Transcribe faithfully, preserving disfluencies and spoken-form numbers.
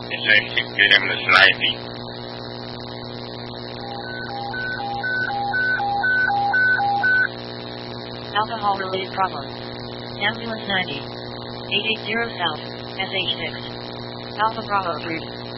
Queremos live. Alcohol-related problem. Ambulance ninety. eight eight zero South, S H six. Alpha Bravo approved.